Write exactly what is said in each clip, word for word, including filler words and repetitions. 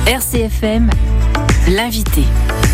R C F M, l'invité.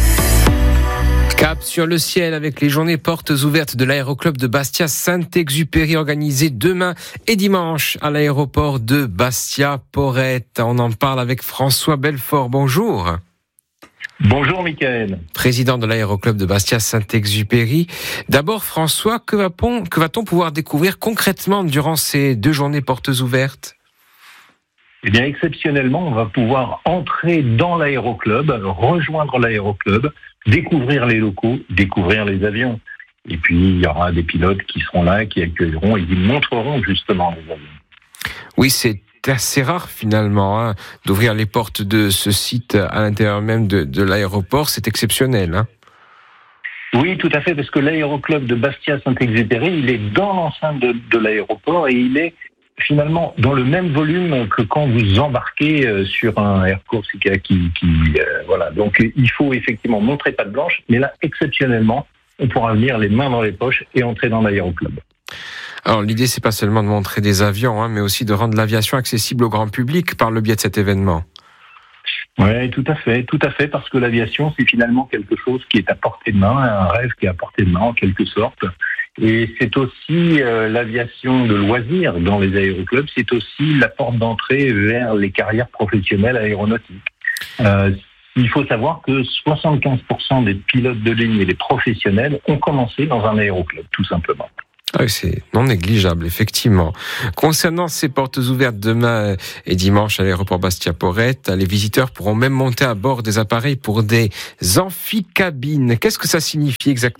Cap sur le ciel avec les journées portes ouvertes de l'aéroclub de Bastia-Saint-Exupéry organisées demain et dimanche à l'aéroport de Bastia-Porrette. On en parle avec François Belfort. Bonjour. Bonjour Mickaël. Président de l'aéroclub de Bastia-Saint-Exupéry. D'abord François, que va-t-on, que va-t-on pouvoir découvrir concrètement durant ces deux journées portes ouvertes ? Eh bien, exceptionnellement, on va pouvoir entrer dans l'aéroclub, rejoindre l'aéroclub, découvrir les locaux, découvrir les avions. Et puis, il y aura des pilotes qui seront là, qui accueilleront et qui montreront justement les avions. Oui, c'est assez rare finalement hein, d'ouvrir les portes de ce site à l'intérieur même de, de l'aéroport. C'est exceptionnel. Hein. Oui, tout à fait, parce que l'aéroclub de Bastia-Saint-Exupéry, il est dans l'enceinte de, de l'aéroport et il est finalement dans le même volume que quand vous embarquez sur un Air Corsica qui, qui euh, voilà. Donc il faut effectivement montrer patte blanche, mais là exceptionnellement, on pourra venir les mains dans les poches et entrer dans l'aéroclub. Alors l'idée c'est pas seulement de montrer des avions, hein, mais aussi de rendre l'aviation accessible au grand public par le biais de cet événement. Oui, tout à fait, tout à fait, parce que l'aviation c'est finalement quelque chose qui est à portée de main, un rêve qui est à portée de main en quelque sorte. Et c'est aussi euh, l'aviation de loisirs dans les aéroclubs, c'est aussi la porte d'entrée vers les carrières professionnelles aéronautiques. Euh, il faut savoir que soixante-quinze pour cent des pilotes de ligne et des professionnels ont commencé dans un aéroclub, tout simplement. Ah oui, c'est non négligeable, effectivement. Concernant ces portes ouvertes demain et dimanche à l'aéroport Bastia-Porrette, les visiteurs pourront même monter à bord des appareils pour des amphicabines. Qu'est-ce que ça signifie exactement ?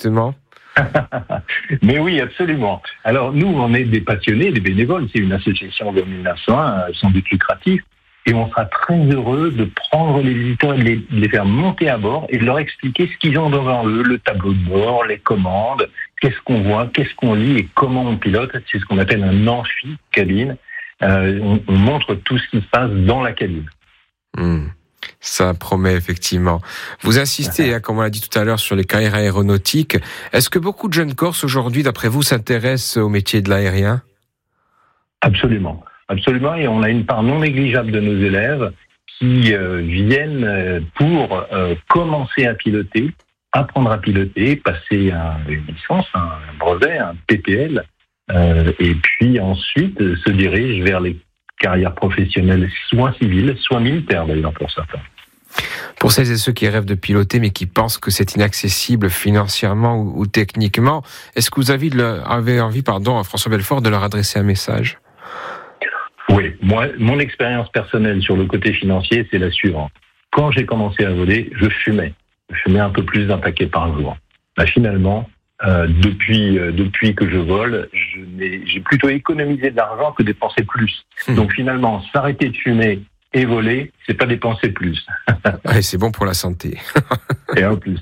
Mais oui, absolument. Alors nous, on est des passionnés, des bénévoles. C'est une association de mille neuf cent un, sans but lucratif. Et on sera très heureux de prendre les visiteurs et de les, de les faire monter à bord et de leur expliquer ce qu'ils ont devant eux, le tableau de bord, les commandes, qu'est-ce qu'on voit, qu'est-ce qu'on lit et comment on pilote. C'est ce qu'on appelle un amphi-cabine. Euh, on, on montre tout ce qui se passe dans la cabine. Mmh. Ça promet effectivement. Vous insistez, hein, comme on l'a dit tout à l'heure, sur les carrières aéronautiques. Est-ce que beaucoup de jeunes Corses aujourd'hui, d'après vous, s'intéressent au métier de l'aérien ? Absolument, absolument. Et on a une part non négligeable de nos élèves qui euh, viennent pour euh, commencer à piloter, apprendre à piloter, passer un, une licence, un brevet, un P P L, euh, et puis ensuite euh, se dirigent vers les carrière professionnelle, soit civile, soit militaire d'ailleurs pour certains. Pour celles et ceux qui rêvent de piloter mais qui pensent que c'est inaccessible financièrement ou, ou techniquement, est-ce que vous avez, le, avez envie, pardon, à François Belfort, de leur adresser un message ? Oui, moi, mon expérience personnelle sur le côté financier, c'est la suivante. Quand j'ai commencé à voler, je fumais. Je fumais un peu plus d'un paquet par jour. Bah, finalement, Euh, depuis euh, depuis que je vole, je n'ai, j'ai plutôt économisé de l'argent que dépensé plus. Mmh. Donc finalement, s'arrêter de fumer et voler, c'est pas dépenser plus. Ouais, c'est bon pour la santé. Et en plus.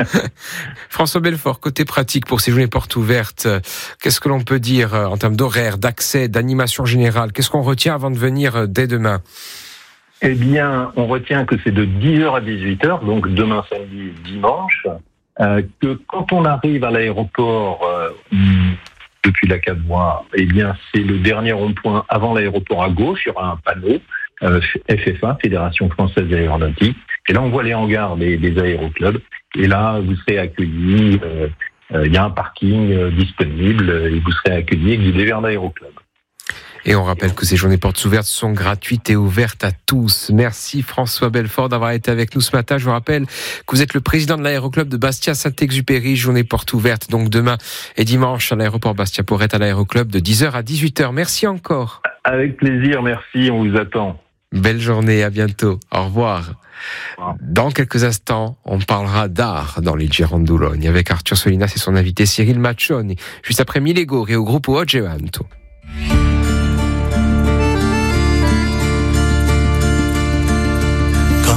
François Belfort, côté pratique pour ces journées portes ouvertes, qu'est-ce que l'on peut dire en termes d'horaire, d'accès, d'animation générale ? Qu'est-ce qu'on retient avant de venir dès demain ? Eh bien, on retient que c'est de dix heures à dix-huit heures, donc demain, samedi, dimanche. Euh, que quand on arrive à l'aéroport euh, depuis la Cave-Noire, eh bien c'est le dernier rond-point avant l'aéroport à gauche, il y aura un panneau euh, F F A, Fédération Française d'Aéronautique, et là on voit les hangars des, des aéroclubs, et là vous serez accueillis, euh, euh, il y a un parking euh, disponible, et vous serez accueillis et guidés vers l'aéroclub. Et on rappelle que ces journées portes ouvertes sont gratuites et ouvertes à tous. Merci François Belfort d'avoir été avec nous ce matin. Je vous rappelle que vous êtes le président de l'aéroclub de Bastia-Saint-Exupéry. Journée portes ouvertes donc demain et dimanche à l'aéroport Bastia-Porrette à l'aéroclub de dix heures à dix-huit heures. Merci encore. Avec plaisir, merci, on vous attend. Belle journée, à bientôt. Au revoir. Dans quelques instants, on parlera d'art dans les Gironde d'Oulogne avec Arthur Solinas et son invité Cyril Machoni, juste après Milego et au groupe Oggevanto.